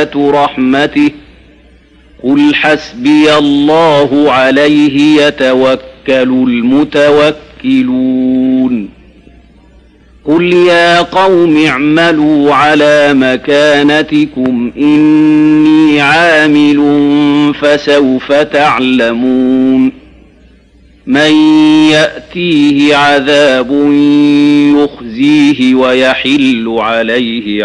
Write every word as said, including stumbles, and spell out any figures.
آيات رحمته قل حسبي الله عليه يتوكل المتوكلون قل يا قوم اعملوا على مكانتكم إني عامل فسوف تعلمون من يأتيه عذاب يخزيه ويحل عليه